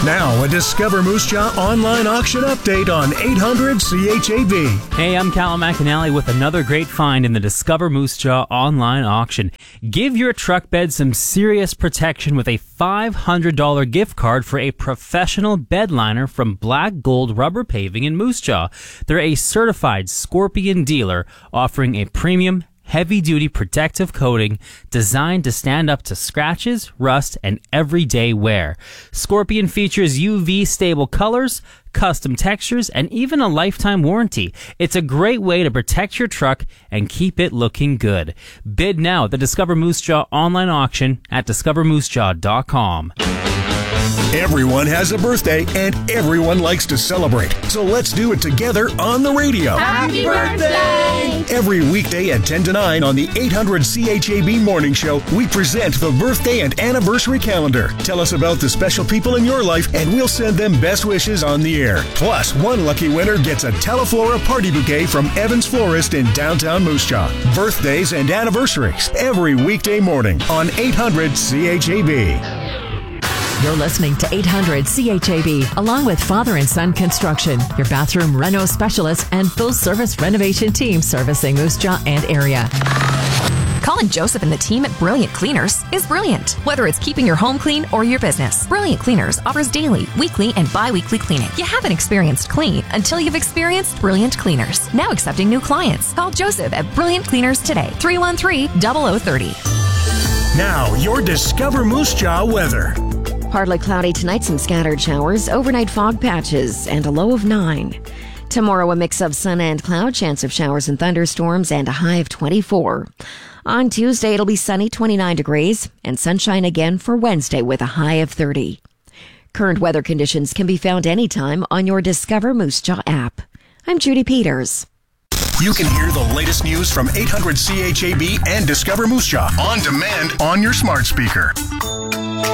Now, a Discover Moose Jaw online auction update on 800 CHAB. Hey, I'm Callum McAnally with another great find in the Discover Moose Jaw online auction. Give your truck bed some serious protection with a $500 gift card for a professional bed liner from Black Gold Rubber Paving in Moose Jaw. They're a certified Scorpion dealer offering a premium heavy-duty protective coating designed to stand up to scratches, rust, and everyday wear. Scorpion features UV-stable colors, custom textures, and even a lifetime warranty. It's a great way to protect your truck and keep it looking good. Bid now at the Discover Moose Jaw online auction at discovermoosejaw.com. Everyone has a birthday and everyone likes to celebrate. So let's do it together on the radio. Happy birthday! Every weekday at 10 to 9 on the 800 CHAB Morning Show, we present the birthday and anniversary calendar. Tell us about the special people in your life and we'll send them best wishes on the air. Plus, one lucky winner gets a Teleflora party bouquet from Evans Florist in downtown Moose Jaw. Birthdays and anniversaries every weekday morning on 800 CHAB. You're listening to 800 CHAB, along with Father and Son Construction, your bathroom reno specialist and full-service renovation team servicing Moose Jaw and area. Calling Joseph and the team at Brilliant Cleaners is brilliant. Whether it's keeping your home clean or your business, Brilliant Cleaners offers daily, weekly, and bi-weekly cleaning. You haven't experienced clean until you've experienced Brilliant Cleaners. Now accepting new clients. Call Joseph at Brilliant Cleaners today, 313-0030. Now, your Discover Moose Jaw weather. Partly cloudy tonight, some scattered showers, overnight fog patches, and a low of 9. Tomorrow, a mix of sun and cloud, chance of showers and thunderstorms, and a high of 24. On Tuesday, it'll be sunny, 29 degrees, and sunshine again for Wednesday with a high of 30. Current weather conditions can be found anytime on your Discover Moose Jaw app. I'm Judy Peters. You can hear the latest news from 800 CHAB and Discover Moose Jaw on demand on your smart speaker.